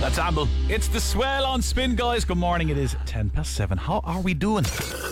That's Amble. It's the swell on Spin, guys. Good morning. It is 7:10. How are we doing?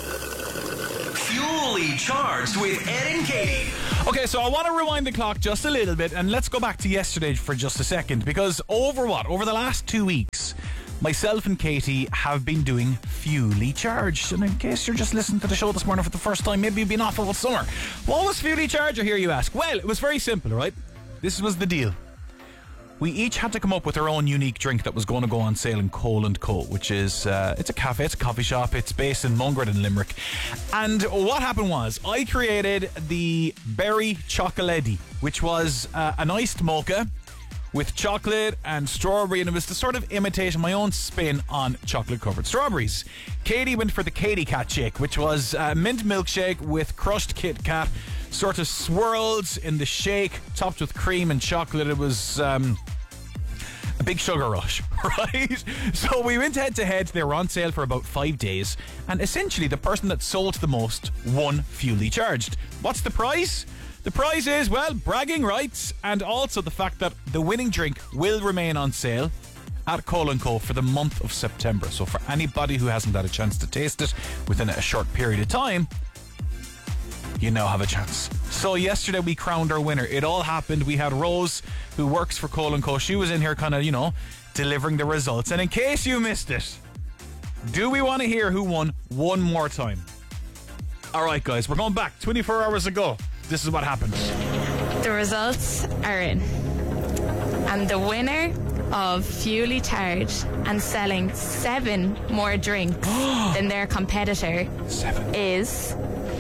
Fully charged with Ed and Katie. Okay, so I want to rewind the clock just a little bit and let's go back to yesterday for just a second, because over the last 2 weeks, myself and Katie have been doing Fully Charged. And in case you're just listening to the show this morning for the first time, maybe you've been off all summer. What was Fully Charged, I hear you ask? Well, it was very simple, right? This was the deal. We each had to come up with our own unique drink that was going to go on sale in Cole & Co, which is, it's a cafe, it's a coffee shop, it's based in Mungret in Limerick. And what happened was, I created the Berry Chocolate, which was an iced mocha with chocolate and strawberry, and it was to sort of imitate my own spin on chocolate-covered strawberries. Katie went for the Katie Cat Shake, which was a mint milkshake with crushed Kit Kat, sort of swirled in the shake, topped with cream and chocolate. It was a big sugar rush, right? So we went head-to-head. They were on sale for about 5 days, and essentially the person that sold the most won Fully Charged. What's the prize? The prize is, well, bragging rights, and also the fact that the winning drink will remain on sale at Cole & Co for the month of September. So for anybody who hasn't had a chance to taste it within a short period of time, you now have a chance. So yesterday we crowned our winner. It all happened. We had Rose, who works for Cole & Co. She was in here kind of, delivering the results. And in case you missed it, do we want to hear who won one more time? All right, guys, we're going back 24 hours ago. This is what happened. The results are in. And the winner of Fully Charged and selling 7 more drinks than their competitor 7 is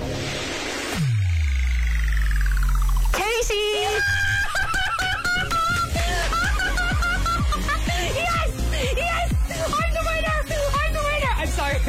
Katie! Yes! I'm the winner! I'm sorry.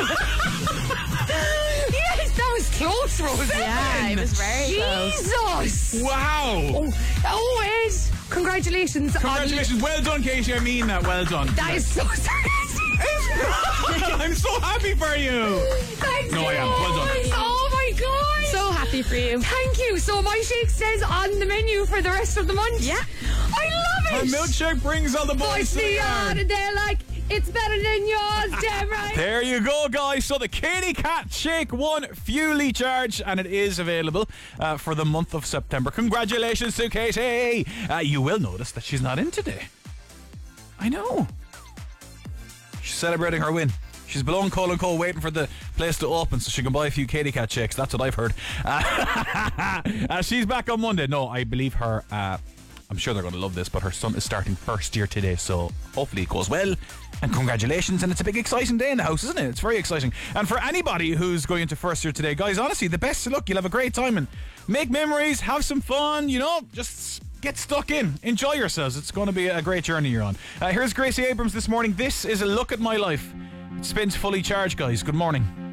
Yes, that was close, Rose. Yeah, it was very close. Jesus! Wow! Oh, Ed, congratulations. Congratulations. Well done, Katie. I mean that. Well done. That is so sorry. I'm so happy for you. Thanks. No, I am. Well done. Oh my God. So happy for you. Thank you. So my shake stays on the menu for the rest of the month. Yeah. I love Her it. milkshake brings all the boys to the yard. And they're like, it's better than yours, damn right. There you go, guys. So the Katie Cat Shake won Fully Charged, and it is available for the month of September. Congratulations to Katie. You will notice that she's not in today. I know. She's celebrating her win. She's below Cole & Co waiting for the place to open so she can buy a few Katie Cat shakes. That's what I've heard. She's back on Monday. No, I believe her. I'm sure they're going to love this, but her son is starting first year today, so hopefully it goes well. And congratulations, and it's a big exciting day in the house, isn't it? It's very exciting. And for anybody who's going into first year today, guys, honestly, the best of luck. You'll have a great time and make memories, have some fun, just get stuck in. Enjoy yourselves. It's going to be a great journey you're on. Here's Gracie Abrams this morning. This is a look at my life. It spins Fully Charged, guys. Good morning.